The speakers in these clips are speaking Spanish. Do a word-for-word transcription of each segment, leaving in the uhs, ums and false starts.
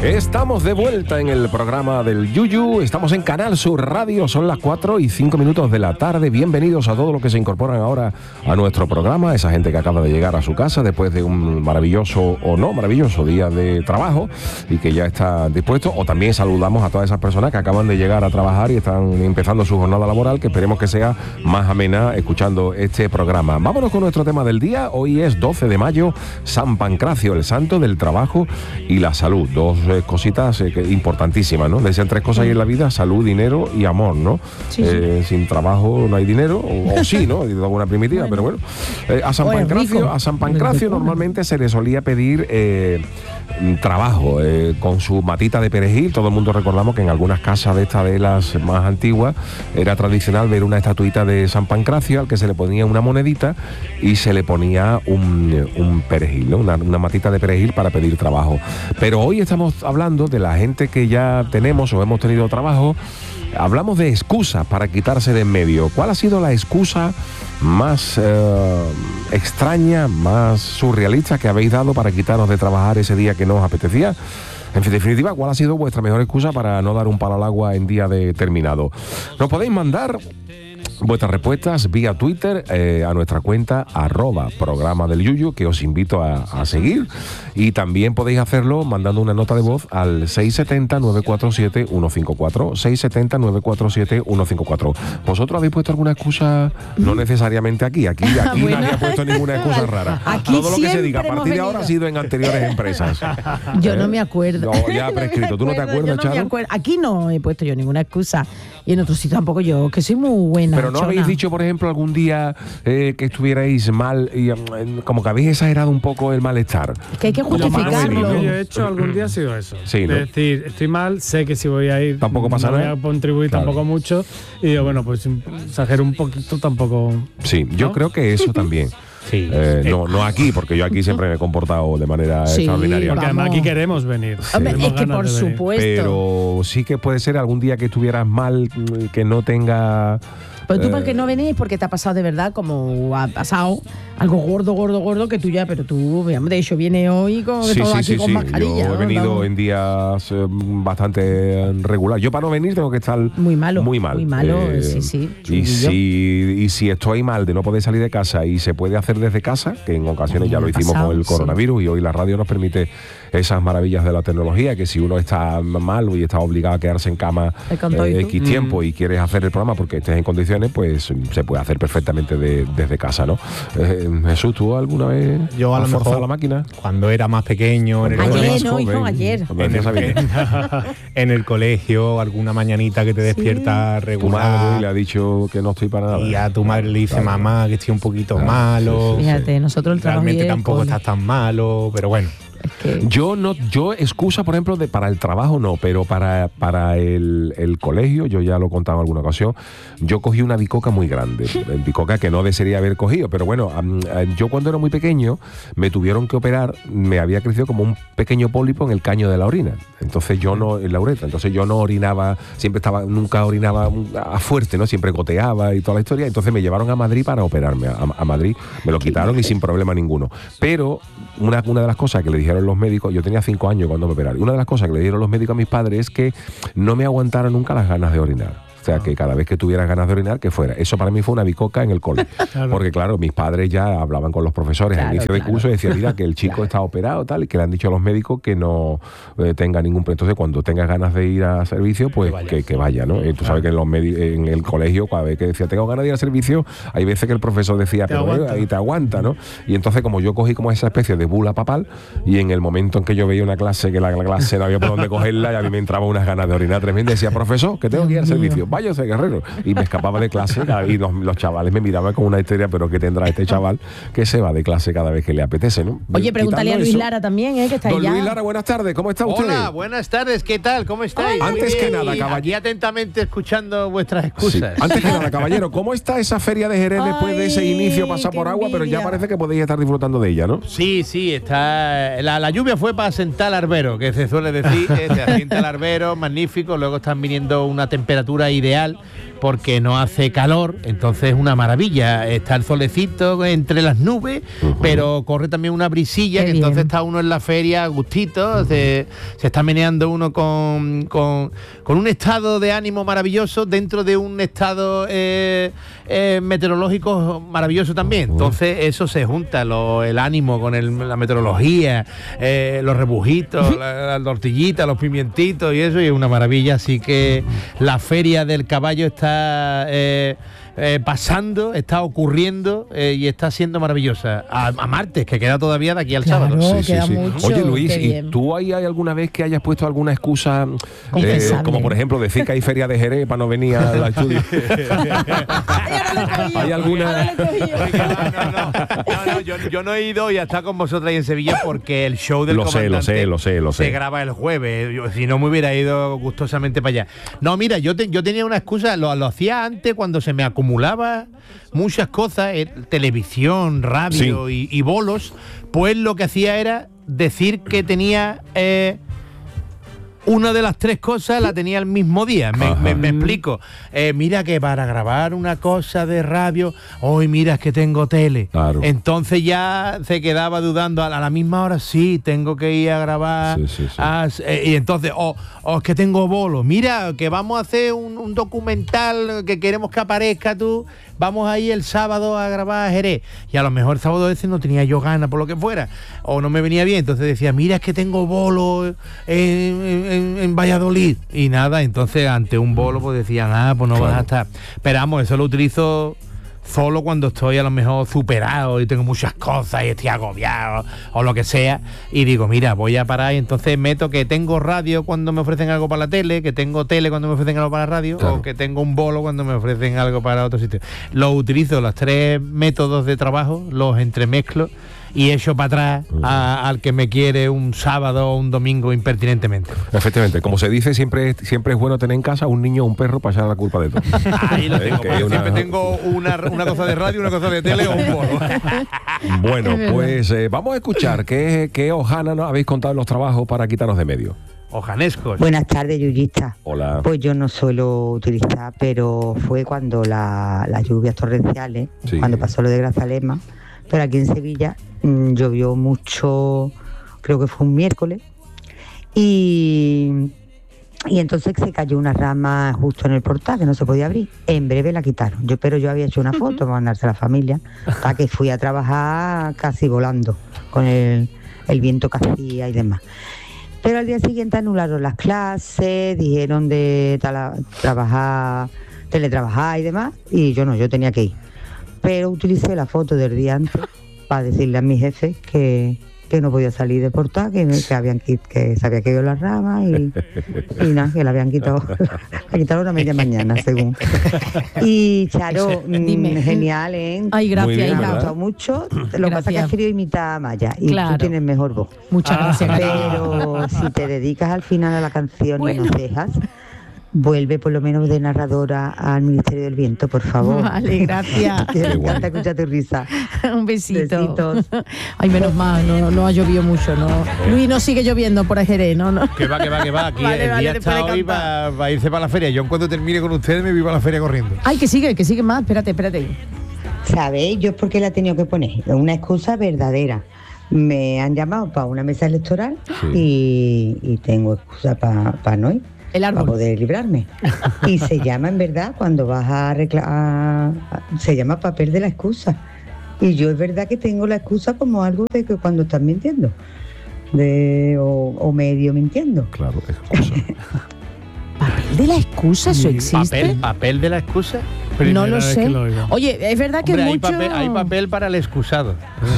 Estamos de vuelta en el programa del Yuyu, estamos en Canal Sur Radio, son las cuatro y cinco minutos de la tarde. Bienvenidos a todos los que se incorporan ahora a nuestro programa, esa gente que acaba de llegar a su casa después de un maravilloso o no maravilloso día de trabajo y que ya está dispuesto. O también saludamos a todas esas personas que acaban de llegar a trabajar y están empezando su jornada laboral, que esperemos que sea más amena escuchando este programa. Vámonos con nuestro tema del día. Hoy es doce de mayo, San Pancracio, el santo del trabajo y la salud. Dos eh, cositas eh, que, importantísimas, ¿no? Decían tres cosas ahí en la vida: salud, dinero y amor, ¿no? Sí, eh, sí. Sin trabajo no hay dinero, o, o sí, ¿no? De alguna primitiva, bueno. Pero bueno. Eh, a San Pancracio, a San Pancracio normalmente se le solía pedir eh, trabajo eh, con su matita de perejil. Todo el mundo recordamos que en algunas casas de estas de las más antiguas era tradicional ver una estatuita de San Pancracio al que se le ponía una monedita y se le ponía un, un perejil, ¿no? Una, una matita de perejil para pedir trabajo. Pero hoy estamos hablando de la gente que ya tenemos o hemos tenido trabajo. Hablamos de excusas para quitarse de en medio. ¿Cuál ha sido la excusa más eh, extraña, más surrealista que habéis dado para quitaros de trabajar ese día que no os apetecía? En definitiva, ¿cuál ha sido vuestra mejor excusa para no dar un palo al agua en día determinado? Nos podéis mandar vuestras respuestas vía Twitter eh, a nuestra cuenta arroba programa del Yuyu, que os invito a, a seguir, y también podéis hacerlo mandando una nota de voz al seis siete cero, nueve cuatro siete, uno cinco cuatro, seis siete cero, nueve cuatro siete, uno cinco cuatro. ¿Vosotros habéis puesto alguna excusa? No necesariamente aquí, aquí, aquí bueno. Nadie ha puesto ninguna excusa rara. Aquí todo lo que se diga a partir de ahora ha sido en anteriores empresas. Yo ¿Eh? no me acuerdo. No, ya prescrito. ¿Tú no te acuerdas, Charo? No aquí no he puesto yo ninguna excusa. Y en otros sitios tampoco, yo, que soy muy buena. Pero no chona. Habéis dicho, por ejemplo, algún día eh, que estuvierais mal y eh, como que habéis exagerado un poco el malestar. Es que hay que justificarlo. Lo que yo he hecho algún día ha sido eso. Sí, ¿no? Es decir, estoy mal, sé que si voy a ir tampoco pasa no nada. voy a contribuir claro. tampoco mucho. Y digo, bueno, pues exagero un poquito tampoco. Sí, yo ¿no? creo que eso también. Sí. Eh, no, no aquí, porque yo aquí siempre me he comportado de manera sí, extraordinaria. Porque además aquí queremos venir. Sí. Hombre, es que por supuesto. Pero sí que puede ser algún día que estuvieras mal, que no tenga... Pero tú, eh, ¿por qué no venís? Porque te ha pasado de verdad, como ha pasado algo gordo, gordo, gordo que tú ya, pero tú, de hecho, viene hoy con sí, todo sí, aquí sí, con sí. mascarilla. Yo he venido ¿no? en días eh, bastante regular. Yo para no venir tengo que estar muy malo. Muy mal. Muy malo, eh, sí, sí. Y si, y si estoy mal de no poder salir de casa y se puede hacer desde casa, que en ocasiones ya lo hicimos pasado, con el coronavirus, sí. Y hoy la radio nos permite esas maravillas de la tecnología, que si uno está mal y está obligado a quedarse en cama eh, X tiempo mm. y quieres hacer el programa porque estés en condiciones, pues se puede hacer perfectamente de, desde casa, ¿no? Eh, Jesús, ¿tú alguna vez yo a has lo forzado mejor la máquina? Cuando era más pequeño en el ayer, colegio, no, hijo, ayer. En el, en, en el colegio, alguna mañanita que te despierta sí. regular. Tu madre le ha dicho que no estoy para nada. Y a tu madre le dice, claro. mamá, que estoy un poquito claro. malo. Sí, sí, Fíjate, nosotros el trabajo realmente tampoco estás tan malo, pero bueno. Es que... Yo no, yo excusa, por ejemplo, de para el trabajo no, pero para, para el, el colegio, yo ya lo he contado en alguna ocasión, yo cogí una bicoca muy grande, bicoca que no desearía haber cogido, pero bueno, yo cuando era muy pequeño me tuvieron que operar, me había crecido como un pequeño pólipo en el caño de la orina, entonces yo no, en la uretra, entonces yo no orinaba, siempre estaba, nunca orinaba a fuerte, ¿no? Siempre goteaba y toda la historia, entonces me llevaron a Madrid para operarme, a, a Madrid, me lo quitaron y sin problema ninguno, pero una, una de las cosas que le dijeron los médicos, yo tenía cinco años cuando me operaron, una de las cosas que le dieron los médicos a mis padres es que no me aguantaron nunca las ganas de orinar. O sea, que cada vez que tuvieras ganas de orinar, que fuera. Eso para mí fue una bicoca en el cole. Claro. Porque, claro, mis padres ya hablaban con los profesores claro, al inicio claro. del curso y decían, mira, que el chico claro. está operado tal, y que le han dicho a los médicos que no eh, tenga ningún... Entonces, cuando tengas ganas de ir a servicio, pues que vaya, que, que vaya, ¿no? Y tú claro. sabes que en, los medi- en el colegio, cada vez que decía, tengo ganas de ir a servicio, hay veces que el profesor decía, te pero aguanta. ahí te aguanta, ¿no? Y entonces, como yo cogí como esa especie de bula papal, y en el momento en que yo veía una clase, que la, la clase no había por dónde cogerla, y a mí me entraba unas ganas de orinar tremendas, decía, profesor, que tengo que ir al servicio, váyase, guerrero. Y me escapaba de clase y los, los chavales me miraban con una histeria, pero ¿qué tendrá este chaval que se va de clase cada vez que le apetece, ¿no? Oye, pregúntale a Luis eso. Lara también, ¿eh? Que está Don allá. Luis Lara, buenas tardes, ¿cómo está usted? Hola, buenas tardes, ¿qué tal? ¿Cómo estáis? Hola. Antes que nada, caballero. Aquí atentamente escuchando vuestras excusas. Sí. Antes que nada, caballero, ¿cómo está esa feria de Jerez después de ese inicio pasar por agua? Pero ya parece que podéis estar disfrutando de ella, ¿no? Sí, sí, está. La, la lluvia fue para sentar al arbero, que se suele decir, eh, se asienta el arbero, magnífico, luego están viniendo una temperatura y ideal porque no hace calor, entonces es una maravilla. Está el solecito entre las nubes, uh-huh. pero corre también una brisilla, Qué que bien. entonces está uno en la feria a gustito, uh-huh. se, se está meneando uno con, con, con un estado de ánimo maravilloso dentro de un estado eh, eh, meteorológico maravilloso también. Uh-huh. Entonces eso se junta, lo, el ánimo con el, la meteorología, eh, los rebujitos, uh-huh. la, la tortillita, los pimientitos y eso, y es una maravilla. Así que la feria del caballo está Eh, eh, pasando, está ocurriendo eh, y está siendo maravillosa. A, a martes, que queda todavía de aquí al Claro, sábado. Sí, queda mucho, Oye, Luis, qué ¿y bien. tú ahí hay alguna vez que hayas puesto alguna excusa, eh, Confesable. como por ejemplo decir que hay feria de Jerez para no venir a la estudio? ¿Hay alguna? No, no, no, no, yo, yo no he ido y a estar con vosotros ahí en Sevilla porque el show del Lo sé, lo comandante sé, lo sé, lo sé. se graba el jueves. Yo, si no me hubiera ido gustosamente para allá. No, mira, yo, te, yo tenía una excusa, lo, lo hacía antes cuando se me acumulaba muchas cosas, eh, televisión, radio Sí. y, y bolos, pues lo que hacía era decir que tenía... Eh, una de las tres cosas la tenía el mismo día. Me, me, me explico. Eh, mira que para grabar una cosa de radio, hoy mira es que tengo tele. Claro. Entonces ya se quedaba dudando. A la, a la misma hora sí, tengo que ir a grabar. Sí, sí, sí. Ah, eh, y entonces, o oh, oh, es que tengo bolo. Mira que vamos a hacer un, un documental que queremos que aparezca tú. Vamos ahí el sábado a grabar a Jerez. Y a lo mejor el sábado ese no tenía yo ganas por lo que fuera. O no me venía bien. Entonces decía, mira es que tengo bolo en, en, en, en Valladolid. Y nada, entonces ante un bolo pues decían, ah, pues no Claro. vas a estar. Pero vamos, eso lo utilizo solo cuando estoy a lo mejor superado y tengo muchas cosas y estoy agobiado o lo que sea, y digo, mira, voy a parar, y entonces meto que tengo radio cuando me ofrecen algo para la tele, que tengo tele cuando me ofrecen algo para la radio, claro. o que tengo un bolo cuando me ofrecen algo para otro sitio. Lo utilizo, los tres métodos de trabajo, los entremezclo y echo para atrás a, al que me quiere un sábado o un domingo impertinentemente. Efectivamente, como se dice, siempre, siempre es bueno tener en casa un niño o un perro para echar la culpa de todo. Ahí lo tengo, Que porque una- siempre tengo una, una cosa de radio, una cosa de tele o un bolo. Bueno, Es verdad. pues eh, vamos a escuchar qué, qué hojana nos habéis contado en los trabajos para quitarnos de medio. Ojanescos. Buenas tardes, yuyistas. Hola. Pues yo no suelo utilizar, pero fue cuando la- las lluvias torrenciales, Sí. cuando pasó lo de Grazalema, pero aquí en Sevilla mm, llovió mucho, creo que fue un miércoles, y, y entonces se cayó una rama justo en el portal que no se podía abrir. En breve la quitaron. Yo, pero yo había hecho una foto para mandarse a la familia, para que fui a trabajar casi volando, con el, el viento que hacía y demás. Pero al día siguiente anularon las clases, dijeron de tala- trabajar, teletrabajar y demás, y yo no, yo tenía que ir. Pero utilicé la foto del día antes para decirle a mis jefes que, que no podía salir de portal, que, me- que, habían, qui- que se había caído la rama y, y nada, que la habían quitado, la quitaron a media mañana, según. Y Charo, mm, Dime. genial, ¿eh? Ay, gracias, Muy bien, Me ha hija. ¿verdad? gustado mucho. Lo que pasa es que Gracias. has querido imitar a Maya y Claro. tú tienes mejor voz. Muchas gracias. cariño. Pero si te dedicas al final a la canción Bueno. y nos dejas, vuelve por lo menos de narradora al Ministerio del Viento, por favor. Vale, gracias. Que me Qué guay. encanta escuchar tu risa. Un besito. Besitos. Ay, menos mal, no, no ha llovido mucho, ¿no? Luis, no sigue lloviendo por Jerez, ¿no? no. Que va, que va, que va. Aquí Vale, el vale, día después está de hoy cantar. para irse para la feria. Yo en cuanto termine con ustedes me voy para la feria corriendo. Ay, que sigue, que sigue más. Espérate, espérate. ¿Sabéis? Yo es porque la he tenido que poner. Es una excusa verdadera. Me han llamado para una mesa electoral y, y tengo excusa para no ir. El Para árbol. poder librarme. Y se llama, en verdad, cuando vas a reclamar, se llama papel de la excusa. Y yo es verdad que tengo la excusa como algo de que cuando estás mintiendo. De, o, o medio mintiendo. Claro, excusa. ¿Papel de la excusa? ¿Eso existe? ¿Papel, papel de la excusa? No Primera lo vez sé. que lo oigo. Oye, es verdad que Hombre, hay, mucho... papel, hay papel para el excusado.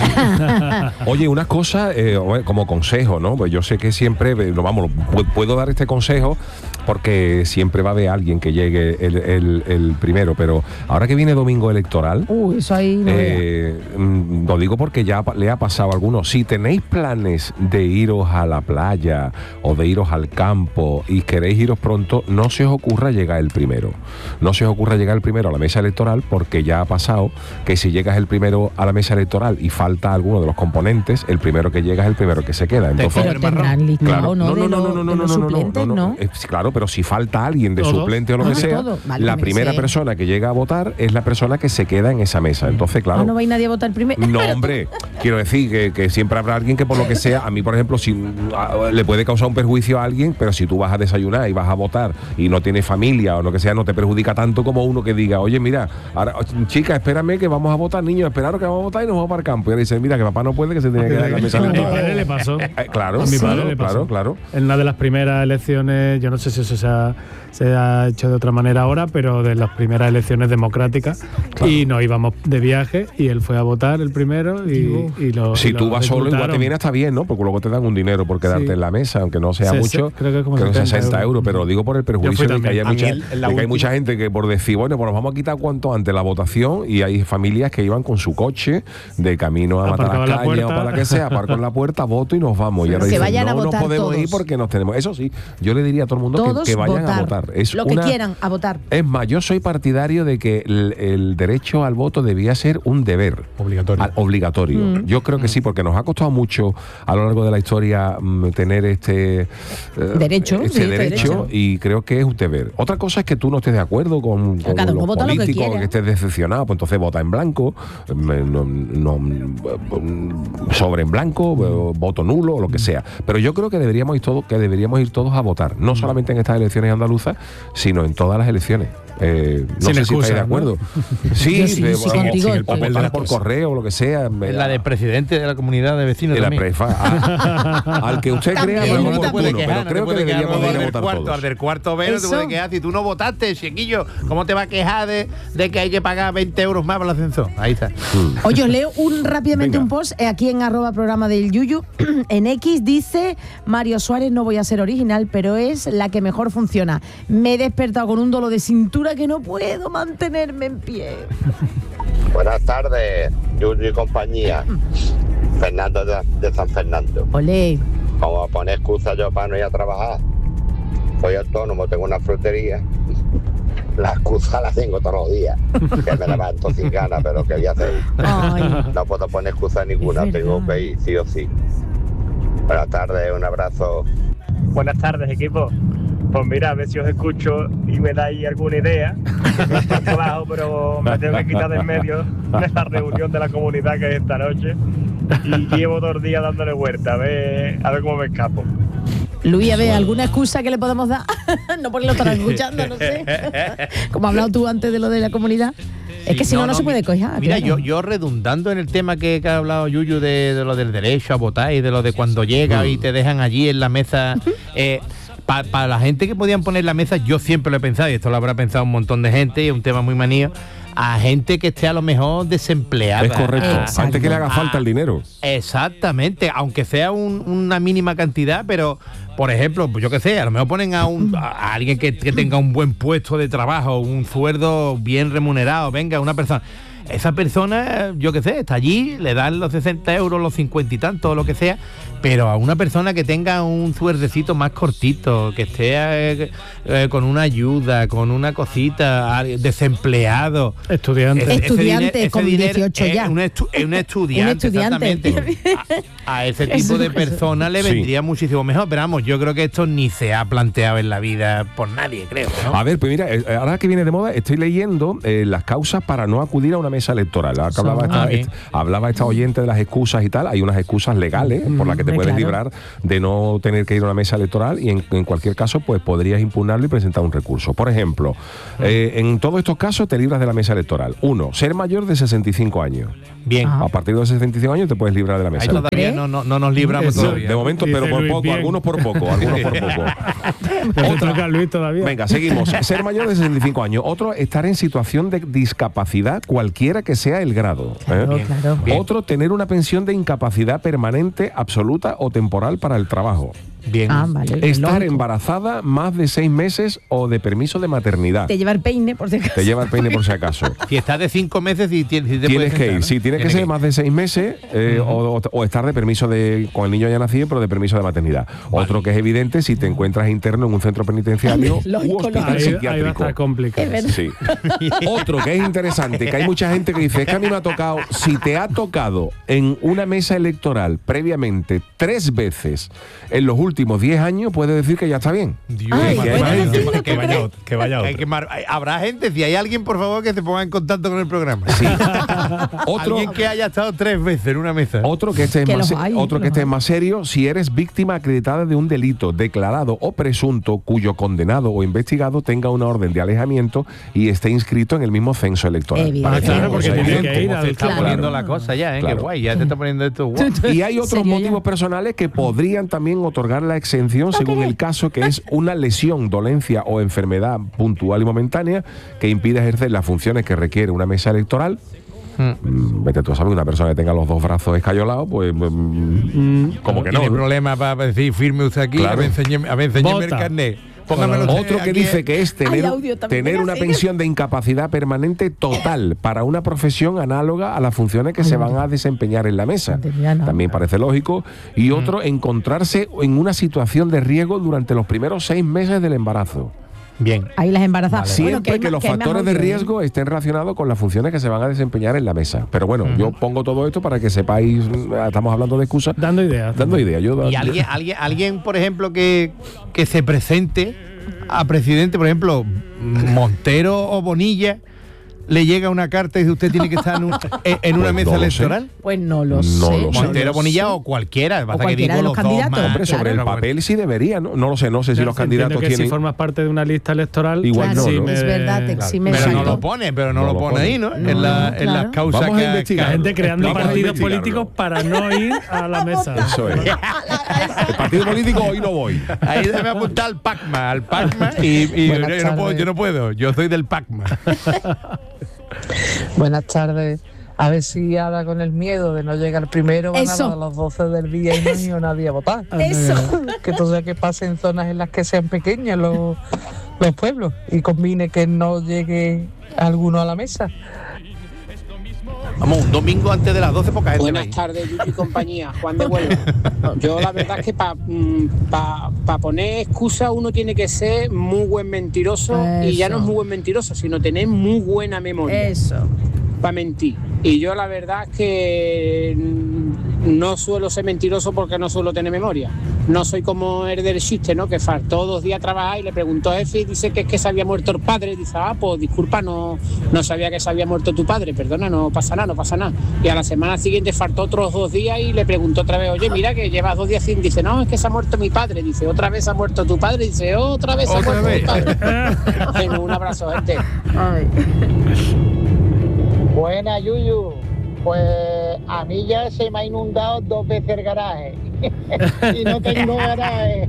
Oye, una cosa, eh, como consejo, ¿no? Pues yo sé que siempre, eh, no, vamos, pu- puedo dar este consejo porque siempre va a haber alguien que llegue el, el- el primero, pero ahora que viene domingo electoral, Uy, eso ahí no eh, mm, lo digo porque ya pa- le ha pasado a algunos. Si tenéis planes de iros a la playa o de iros al campo y queréis iros pronto, no se os ocurra llegar el primero. No se os ocurra llegar el primero a la mesa electoral porque ya ha pasado que si llegas el primero a la mesa electoral y falta alguno de los componentes, el primero que llega es el primero que se queda. Entonces, Pero tendrán listado, claro, ¿no? De los- de los suplentes, ¿no? Eh, sí, claro, pero si falta alguien de Todo. suplente o lo Ah, que sea, todo. Vale, la tiene que primera ser. persona que llega a votar es la persona que se queda en esa mesa. Entonces, claro. Ah, no va a ir nadie a votar primero. No, hombre, quiero decir que, que siempre habrá alguien que por lo que sea, a mí por ejemplo, si a, le puede causar un perjuicio a alguien, pero si tú vas a desayunar y vas a votar y no tienes familia o lo que sea, no te perjudica tanto como uno que diga, oye, mira, ahora, chica, espérame que vamos a votar, niños, esperaros que vamos a votar y nos vamos para el campo. Y ahora dice, mira, que papá no puede, que se tiene que quedar en la mesa. A mi electoral. padre le pasó. Eh, claro, A mi padre claro, le pasó. claro, claro. En una de las primeras elecciones, yo no sé si eso se ha, se ha hecho de otra manera ahora, pero de las primeras elecciones democráticas, Claro. y nos íbamos de viaje y él fue a votar el primero y, y lo Si y tú lo vas solo, igual te reclutaron. viene hasta bien, ¿no? Porque luego te dan un dinero por quedarte Sí. en la mesa, aunque no sea Se- mucho, se- creo que es como creo que setenta sesenta euros, euros. pero lo digo por el Yo perjuicio fui de que, también. haya A mí mucha, el- la de que hay última- mucha gente que por decir, bueno, pues nos vamos a quitar cuanto antes la votación, y hay familias que iban con su coche de camino a matar Aparcaban las la cañas o puerta. para que sea, aparco en la puerta, voto y nos vamos. Y ahora Que dicen, vayan a no, no votar podemos todos. ir porque nos tenemos. Eso sí, yo le diría a todo el mundo que, Todos que vayan votar. a votar. Es Lo que una- quieran, a votar. Es más, yo soy partidario de que el, el derecho al voto debía ser un deber. Obligatorio. Al- obligatorio. Mm. Yo creo que sí, porque nos ha costado mucho a lo largo de la historia mm, tener este eh, Derecho, este sí, este derecho, derecho. y creo que es un deber. Otra cosa es que tú no estés de acuerdo con, con Cada uno los vota lo que políticos, quiera. que estés decepcionado, pues entonces vota en blanco, mm, no, no, mm, sobre en blanco, eh, voto nulo o lo que sea. Pero yo creo que deberíamos ir todos, que deberíamos ir todos a votar, no solamente en estas elecciones andaluzas, sino en todas las elecciones. Eh, no Sin sé excusa, si estáis de ¿no? acuerdo. Sí, Yo sí, de- sí, o- contigo o estoy. votar por correo o lo que sea. Es la de presidente de la comunidad de vecinos de la también. prefa. A- al que usted También, crea, no no te oportuno, puede pero creo que deberíamos de ir a del votar cuarto, todos. al del cuarto B no te Eso. puede quejar. Si tú no votaste, chiquillo, ¿cómo te va a quejar de, de que hay que pagar veinte euros más para el ascensor? Ahí está. Oye, os leo un, rápidamente Venga. un post eh, aquí en arroba programa del Yuyu. En X dice, Mario Suárez, no voy a ser original, pero es la que mejor funciona. Me he despertado con un dolor de cintura que no puedo mantenerme en pie. Buenas tardes, Yuyu y compañía. Fernando de, de San Fernando. Olé. Como a poner excusa yo para no ir a trabajar. Soy autónomo, tengo una frutería. La excusa la tengo todos los días. Que me levanto sin ganas, pero que voy a hacer. Ay. No puedo poner excusa ninguna, Es tengo verdad. que ir sí o sí. Buenas tardes, un abrazo. Buenas tardes, equipo. Pues mira, a ver si os escucho y me dais alguna idea. No estoy trabajo, pero me tengo que quitar del medio de la reunión de la comunidad que es esta noche. Y llevo dos días dándole vuelta, a ver, a ver cómo me escapo. Luis, a ver, ¿alguna excusa que le podemos dar? No porque lo estarán escuchando, no sé. Como has hablado tú antes de lo de la comunidad. Es que Sí, si no, no, se puede mi- coger. Mira, claro. yo, yo redundando en el tema que, que ha hablado Yuyu de, de lo del derecho a votar y de lo de cuando llega y te dejan allí en la mesa. eh, Para la gente que podían poner la mesa, yo siempre lo he pensado, y esto lo habrá pensado un montón de gente, y es un tema muy manío, a gente que esté a lo mejor desempleada. Es correcto. Exacto. Antes que le haga falta el dinero. Exactamente, aunque sea un- una mínima cantidad, pero por ejemplo, pues yo qué sé, a lo mejor ponen a, un, a alguien que, que tenga un buen puesto de trabajo, un sueldo bien remunerado, venga, una persona. Esa persona, yo qué sé, está allí, le dan los sesenta euros, los cincuenta y tantos, lo que sea, pero a una persona que tenga un suerdecito más cortito, que esté eh, eh, con una ayuda, con una cosita, alguien desempleado. Estudiante. Ese- ese Estudiante dinero- ese con dinero dieciocho es ya. Un, estu- es un estudiante, Un estudiante. exactamente. A, a ese tipo Eso, de eso. personas le Sí. vendría muchísimo mejor. Pero vamos, yo creo que esto ni se ha planteado en la vida por nadie, creo, ¿no? A ver, pues mira, eh, ahora que viene de moda, estoy leyendo eh, las causas para no acudir a una mesa electoral. Ahora que hablaba, Ah, esta, bien. esta- hablaba esta oyente de las excusas y tal. Hay unas excusas legales por las que te hombre, puedes claro. librar de no tener que ir a una mesa electoral, y en, en cualquier caso, pues podrías impugnarlo y presentar un recurso. Por ejemplo, eh, en todos estos casos te libras de la mesa electoral. Uno, ser mayor de sesenta y cinco años. Bien. Ah. A partir de los sesenta y cinco años te puedes librar de la mesa Ahí electoral. todavía no, no, no nos libramos Eso. todavía. De momento, Dice pero por Luis, poco, bien. algunos por poco, algunos por poco. Me toca Luis todavía. Venga, seguimos. Ser mayor de sesenta y cinco años. Otro, estar en situación de discapacidad, cualquiera que sea el grado. ¿eh? Claro, claro. Bien. Otro, tener una pensión de incapacidad permanente, absoluta o temporal para el trabajo. Bien. Ah, vale. Estar lógico. embarazada más de seis meses o de permiso de maternidad. Te lleva el peine, por si acaso. Te lleva el peine por si acaso. Si estás de cinco meses y tienes, si te Tienes puedes que sentar, ir, ¿no? sí, tiene que Tienes ser ir. más de seis meses eh, o, o estar de permiso de con el niño ya nacido, pero de permiso de maternidad. Otro que es evidente si te encuentras interno en un centro penitenciario Lógico, u hospital Ahí, ahí va a psiquiátrico. estar complicado. Es verdad. Sí. Otro que es interesante, que hay mucha gente que dice, es que a mí me ha tocado, si te ha tocado en una mesa electoral previamente tres veces en los últimos últimos diez años puede decir que ya está bien. Dios, Ay, que, ¿puedes hay- decirlo, que- tú que vaya crees? otro, que vaya otro. Hay que mar- hay- habrá gente, si hay alguien, por favor, que se ponga en contacto con el programa. Sí. Otro, Alguien que haya estado tres veces en una mesa. otro que este es Que más, los hay, otro que los este es hay. más serio, si eres víctima acreditada de un delito declarado o presunto cuyo condenado o investigado tenga una orden de alejamiento y esté inscrito en el mismo censo electoral. Evidente. Para que Claro, no porque se tiene evidente. que ir ¿Cómo se al está Claro. poniendo la cosa ya, eh? Claro. Qué guay, ya te está poniendo esto guau. Y hay otros ¿Serio ya? motivos personales que podrían también otorgar la exención según el caso, que es una lesión, dolencia o enfermedad puntual y momentánea que impide ejercer las funciones que requiere una mesa electoral. Mm, Vete tú a saber, una persona que tenga los dos brazos escayolados, pues mm, como que no. Tiene problemas para decir, firme usted aquí, Claro. a ver, enséñeme, a ver, enséñeme el Vota. carnet. Póngamelo usted Otro que aquí, dice eh. que es tener, Hay audio también. tener Venga, una sigue. pensión de incapacidad permanente total para una profesión análoga a las funciones que se van a desempeñar en la mesa. No entendía nada. También parece lógico. Y otro, encontrarse en una situación de riesgo durante los primeros seis meses del embarazo. Bien. Ahí las embarazadas. Siempre Bueno, que, hay más- los hay más factores de audio, ¿eh? riesgo estén relacionados con las funciones que se van a desempeñar en la mesa. Pero bueno, yo pongo todo esto para que sepáis, estamos hablando de excusas, Dando ideas. dando ideas. Yo, Y alguien, alguien, alguien, por ejemplo, que, que se presente a presidente, por ejemplo, Montero o Bonilla, le llega una carta y dice usted tiene que estar en, un- en- en una Pues mesa no lo sé. electoral. Pues no lo No sé. lo sé. Montero, lo Bonilla sé. o cualquiera. Pasa que cualquiera digo de los dos candidatos. más. Hombre, sobre Claro. el papel sí debería, ¿no? No lo sé, no sé si Claro, los entiendo candidatos que tienen... si formas parte de una lista electoral, Igual Claro, no, sí ¿no? me- es verdad, te exime Pero no exacto. lo pone, pero no, No lo lo pone pone. ahí, ¿no? No, en, la, en claro. las causas Vamos a que, investigar. La gente creando Vamos a partidos investigarlo. políticos para no ir a la mesa. Eso es. El partido político hoy no voy. Ahí debe apuntar al PACMA, al PACMA y, y Buenas yo, no puedo, tardes. yo no puedo, yo soy del PACMA. Buenas tardes. A ver si ahora con el miedo de no llegar primero van Eso. a dar las doce del día y no ha ido nadie a votar. Eso. Que entonces que pase en zonas en las que sean pequeñas los, los pueblos y combine que no llegue alguno a la mesa. Vamos, un domingo antes de las doce, poca gente. Buenas va ahí. tardes, Yuyu y compañía. Juan de Huelva. Yo la verdad es que para pa, pa poner excusa uno tiene que ser muy buen mentiroso y ya no es Eso. muy buen mentiroso, sino tener muy buena memoria Eso. para mentir. Y yo la verdad es que mm, no suelo ser mentiroso porque no suelo tener memoria. No soy como el del chiste, ¿no? Que faltó dos días a trabajar y le preguntó a Efi y dice que es que se había muerto el padre. Dice, ah, pues disculpa, no, no sabía que se había muerto tu padre. Perdona, no pasa nada, no pasa nada. Y a la semana siguiente faltó otros dos días y le preguntó otra vez, oye, mira que llevas dos días sin... Dice, no, es que se ha muerto mi padre. Dice, otra vez ha muerto tu padre. Dice, otra vez ha Otra muerto vez. mi padre. Bueno, un abrazo, gente. Ay. Buena, Yuyu. Pues a mí ya se me ha inundado dos veces el garaje. Y no tengo garaje.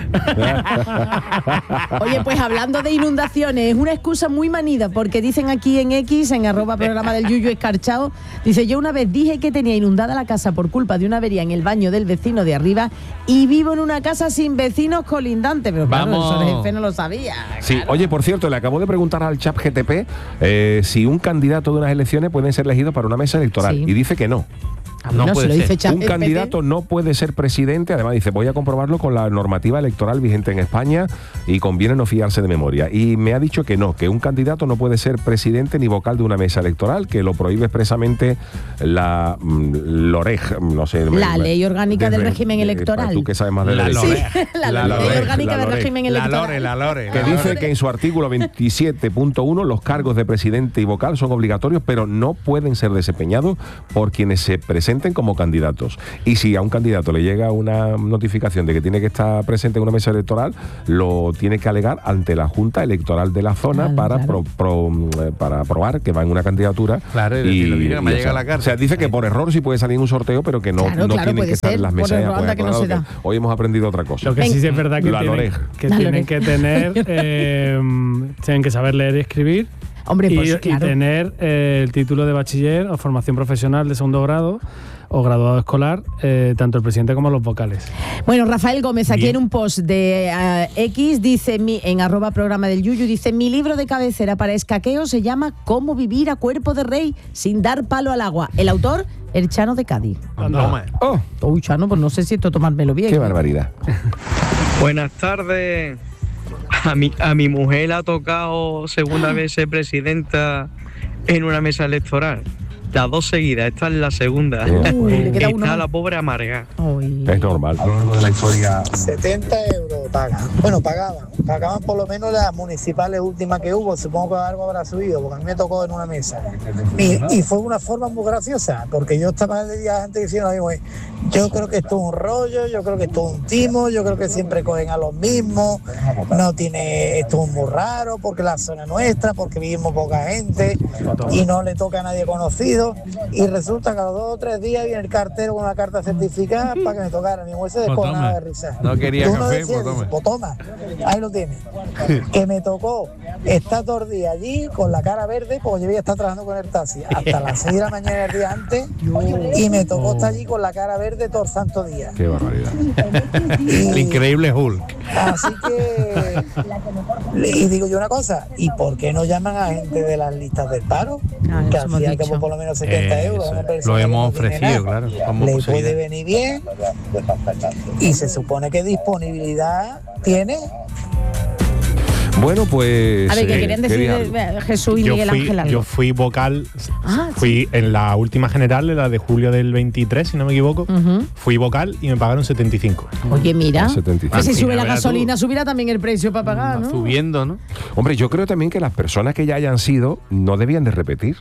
Oye, pues hablando de inundaciones, es una excusa muy manida, porque dicen aquí en X, en arroba programa del Yuyu Escarchado, dice, yo una vez dije que tenía inundada la casa por culpa de una avería en el baño del vecino de arriba y vivo en una casa sin vecinos colindantes. Pero claro, Vamos. eso el jefe no lo sabía. Sí, claro. oye, por cierto, le acabo de preguntar al chat G T P eh, si un candidato de unas elecciones puede ser elegido para una mesa electoral. Sí. Y dice que no. Ah, bueno, no puede se lo ser. dice Chat Un G P T. candidato no puede ser presidente. Además dice, voy a comprobarlo con la normativa electoral vigente en España y conviene no fiarse de memoria. Y me ha dicho que no, que un candidato no puede ser presidente ni vocal de una mesa electoral, que lo prohíbe expresamente la mm, LOREG, no sé. me- La me- ley orgánica del de- régimen de- electoral. Tú que sabes más de La ley. Sí, LOREG. la, La ley LOREG, orgánica la del LOREG. régimen La electoral. Lore, la Lore. Que la dice Lore. que en su artículo veintisiete punto uno los cargos de presidente y vocal son obligatorios, pero no pueden ser desempeñados por quienes se presenten como candidatos. Y si a un candidato le llega una notificación de que tiene que estar presente en una mesa electoral, lo tiene que alegar ante la Junta Electoral de la zona Claro, para, claro. pro- pro- eh, para probar que va en una candidatura. Claro, y decirlo, mira, me ya llega está. la carta. O sea, dice que por error sí puede salir en un sorteo, pero que no, Claro, no claro, tienen puede que estar ser. en las Por mesas. error, Pues, anda que no se aclarado da. que hoy hemos aprendido otra cosa. Lo que sí, sí es verdad que La tienen, Loreg. que, La tienen Loreg. que tener eh, tienen que saber leer y escribir. Hombre, y, pues y claro. tener eh, el título de bachiller o formación profesional de segundo grado o graduado escolar, eh, tanto el presidente como los vocales. Bueno, Rafael Gómez, aquí Bien. en un post de eh, X, dice mi, en arroba programa del Yuyu, dice, mi libro de cabecera para escaqueo se llama Cómo vivir a cuerpo de rey sin dar palo al agua. El autor, el Chano de Cádiz. Toma. Oh, Uy, Chano, pues no sé si esto tomármelo bien. qué barbaridad. Buenas tardes. A mi, a mi mujer le ha tocado segunda vez ser presidenta en una mesa electoral. Las dos seguidas, esta es la segunda. Uy, le queda Está uno. la pobre amarga. Es normal. A lo largo de la historia. setenta euros pagan. Bueno, pagaban. Pagaban por lo menos las municipales últimas que hubo. Supongo que algo habrá subido, porque a mí me tocó en una mesa. Y, y fue una forma muy graciosa, porque yo estaba de día gente diciendo, yo creo que esto es un rollo, yo creo que esto es un timo, yo creo que siempre cogen a los mismos, no tiene, esto es muy raro, porque la zona es nuestra, porque vivimos poca gente y no le toca a nadie conocido. Y resulta que a los dos o tres días viene el cartero con una carta certificada para que me tocara. Mi mujer se descojonaba de risa. No quería Uno café, decía, pues toma. pues toma, ahí lo tiene. Que me tocó estar todo el día allí con la cara verde, porque yo ya estaba trabajando con el taxi hasta las seis de la mañana el día antes, y me tocó estar allí con la cara verde todo el santo día. Qué barbaridad. El increíble Hulk. Así que, y digo yo una cosa, ¿y por qué no llaman a gente de las listas del paro? Ah, Que eso hemos hacía que dicho. por lo menos setenta Eh, euros. eso Una es. persona Lo que hemos no tiene ofrecido, nada, claro, como le posibilidad. puede venir bien, y se supone que disponibilidad tiene. Bueno, pues. A ver, ¿qué eh, querían decir quería- de- Jesús y Yo Miguel fui, Ángel algo? yo fui vocal, Ah, fui en la última general, en la de julio del veintitrés, si no me equivoco, Ujú. fui vocal y me pagaron setenta y cinco. Oye, mira, setenta y cinco. que si Al sube final, la verás tú. gasolina, subirá también el precio para pagar, ¿no? Subiendo, ¿no? Hombre, yo creo también que las personas que ya hayan sido no debían de repetir.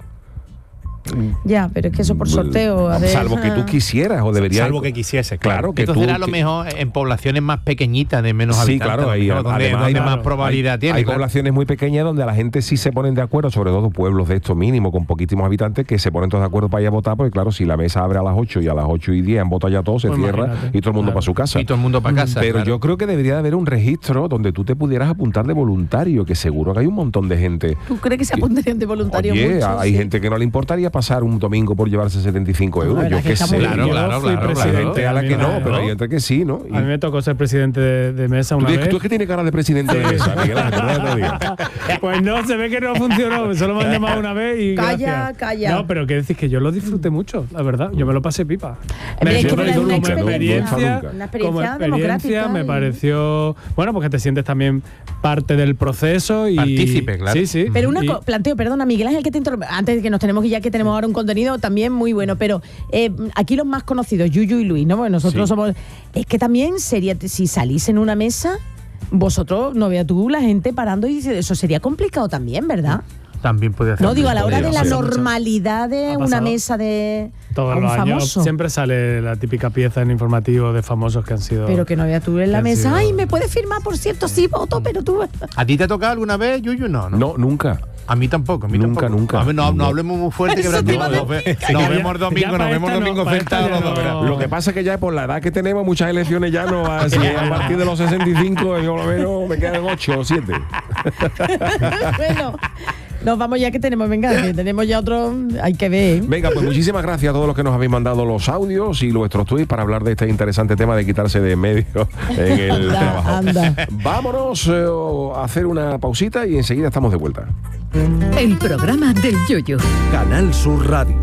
Ya, pero es que eso por sorteo. a ver, Salvo que tú ah. quisieras o deberías. Salvo que quisiese, Claro, que Entonces tú. era a lo que- mejor en poblaciones más pequeñas, de menos Sí, habitantes, claro, ahí, ¿no? donde, además donde hay- más probabilidad hay, tiene. Hay claro. poblaciones muy pequeñas donde la gente sí se ponen de acuerdo, sobre todo pueblos de esto mínimo, con poquísimos habitantes, que se ponen todos de acuerdo para ir a votar, porque claro, si la mesa abre a las ocho y a las ocho y diez han votado ya todos, se Pues cierra imagínate. y todo el mundo Claro. para su casa. Y todo el mundo para casa. Pero claro. yo creo que debería de haber un registro donde tú te pudieras apuntar de voluntario, que seguro que hay un montón de gente. ¿Tú crees que se apuntarían de voluntario Oye, mucho? hay Sí. gente que no le importaría pasar un domingo por llevarse setenta y cinco La euros. verdad Yo que qué está sé. muy Claro, Yo claro, fui claro, presidente, claro. Hay a la a mí que me- no, pero hay gente que sí, ¿no? Y- A mí me tocó ser presidente de, de mesa ¿Tú, una tienes- vez. tú es que tienes cara de presidente de mesa, Miguel Ángel, no te digo. Pues no, se ve que no funcionó. Solo me han llamado una vez y. Calla, gracias. calla. No, pero que decir que yo lo disfruté mucho, la verdad. Yo me lo pasé pipa. Hombre, es que siempre es como una experiencia, nunca. Una como experiencia experiencia democrática me y- pareció. Bueno, porque te sientes también parte del proceso y. Partícipe, claro. Sí, sí. Pero una Y- co- planteo, perdona, Miguel Ángel, que te interrumpa, antes de que nos tenemos que ya que tenemos ahora un contenido también muy bueno, pero eh, aquí los más conocidos, Yuyu y Luis, ¿no? Porque nosotros Sí. somos. Es que también sería, si salís en una mesa, vosotros, no veas tú, la gente parando y dice, eso sería complicado también, ¿verdad? También puede hacer. No digo a la hora de la ser. normalidad de Ha una pasado. mesa de Todos a un los años famoso. siempre sale la típica pieza en informativo de famosos que han sido. Pero que no veas tú en la Han mesa, sido- ay, ¿me puedes firmar? Por cierto, sí, voto, pero tú. ¿A ti te ha tocado alguna vez, Yuyu? No, no. No, nunca. A mí tampoco, a mí Nunca, tampoco. nunca. A ver, no, no No. hablemos muy fuerte, que Eso verás te tú, iba a nos, ve- decir. nos Ya- vemos el ya domingo, para nos vemos el esta no, domingo para esta sentados ya los dos. no. verás. Lo que pasa es que ya por la edad que tenemos, muchas elecciones ya no va. Si a partir de los sesenta y cinco, yo por lo menos me quedan ocho o siete. Bueno, nos vamos ya que tenemos, venga, que tenemos ya otro, hay que ver. ¿eh? Venga, pues muchísimas gracias a todos los que nos habéis mandado los audios y vuestros tweets para hablar de este interesante tema de quitarse de en medio en el Anda, trabajo. anda. Vámonos eh, a hacer una pausita y enseguida estamos de vuelta. El programa del Yoyo. Canal Sur Radio.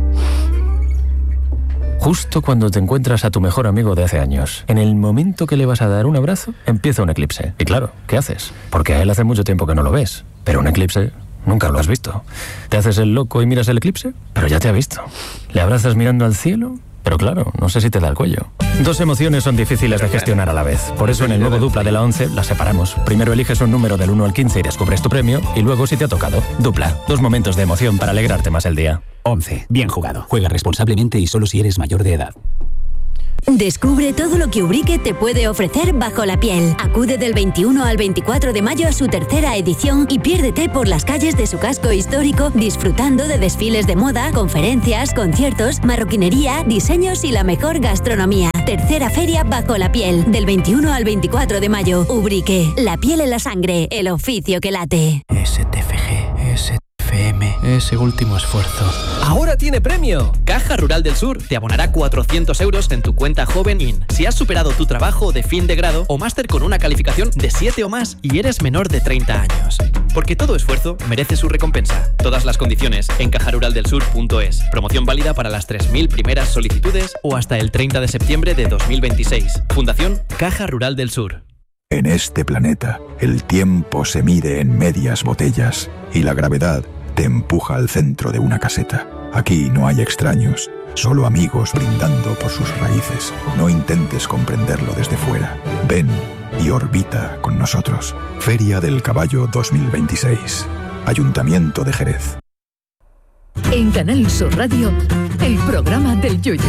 Justo cuando te encuentras a tu mejor amigo de hace años, en el momento que le vas a dar un abrazo, empieza un eclipse. Y claro, ¿qué haces? Porque a él hace mucho tiempo que no lo ves. Pero un eclipse nunca lo has visto. ¿Te haces el loco y miras el eclipse? Pero ya te ha visto. ¿Le abrazas mirando al cielo? Pero claro, no sé si te da el cuello. Dos emociones son difíciles de gestionar a la vez. Por eso en el nuevo Dupla de la once las separamos. Primero eliges un número del uno al quince y descubres tu premio. Y luego si te ha tocado. Dupla. Dos momentos de emoción para alegrarte más el día. once. Bien jugado. Juega responsablemente y solo si eres mayor de edad. Descubre todo lo que Ubrique te puede ofrecer bajo la piel. Acude del veintiuno al veinticuatro de mayo a su tercera edición y piérdete por las calles de su casco histórico disfrutando de desfiles de moda, conferencias, conciertos, marroquinería, diseños y la mejor gastronomía. Tercera feria bajo la piel, del veintiuno al veinticuatro de mayo. Ubrique, la piel en la sangre, el oficio que late. S T F G, S T F M, ese último esfuerzo. ¡Ahora tiene premio! Caja Rural del Sur te abonará cuatrocientos euros en tu cuenta Joven In si has superado tu trabajo de fin de grado o máster con una calificación de siete o más y eres menor de treinta años. Porque todo esfuerzo merece su recompensa. Todas las condiciones en caja rural del sur punto es. Promoción válida para las tres mil primeras solicitudes o hasta el treinta de septiembre de dos mil veintiséis. Fundación Caja Rural del Sur. En este planeta, el tiempo se mide en medias botellas y la gravedad te empuja al centro de una caseta. Aquí no hay extraños, solo amigos brindando por sus raíces. No intentes comprenderlo desde fuera. Ven y orbita con nosotros. Feria del Caballo dos mil veintiséis. Ayuntamiento de Jerez. En Canal Sur Radio, el programa del Yuyu.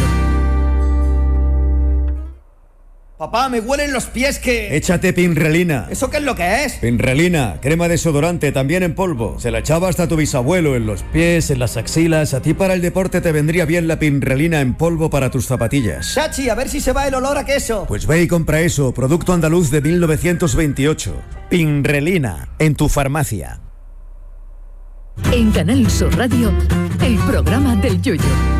Papá, me huelen los pies que... Échate Pinrelina. ¿Eso qué es lo que es? Pinrelina, crema desodorante, también en polvo. Se la echaba hasta tu bisabuelo en los pies, en las axilas. A ti para el deporte te vendría bien la Pinrelina en polvo para tus zapatillas. Chachi, a ver si se va el olor a queso. Pues ve y compra eso, producto andaluz de mil novecientos veintiocho. Pinrelina, en tu farmacia. En Canal Sur Radio, el programa del Yuyu.